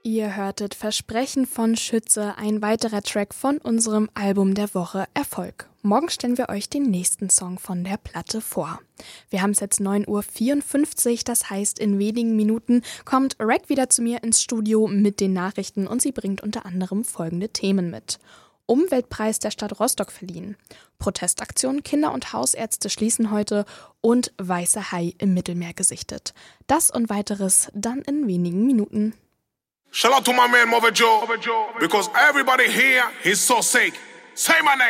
Ihr hörtet Versprechen von Schütze, ein weiterer Track von unserem Album der Woche Erfolg. Morgen stellen wir euch den nächsten Song von der Platte vor. Wir haben es jetzt 9:54 Uhr, das heißt in wenigen Minuten kommt Rack wieder zu mir ins Studio mit den Nachrichten und sie bringt unter anderem folgende Themen mit. Umweltpreis der Stadt Rostock verliehen, Protestaktion Kinder- und Hausärzte schließen heute und weißer Hai im Mittelmeer gesichtet. Das und weiteres dann in wenigen Minuten. Shout out to my man Mother Joe, because everybody here is so sick. Say my name.